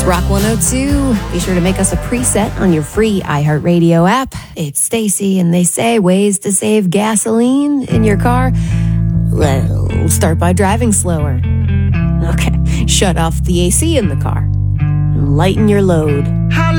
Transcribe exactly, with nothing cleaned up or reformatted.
Rock one oh two. Be sure to make us a preset on your free iHeartRadio app. It's Stacy, and they say ways to save gasoline in your car. Well, start by driving slower. Okay, shut off the A C in the car. Lighten your load.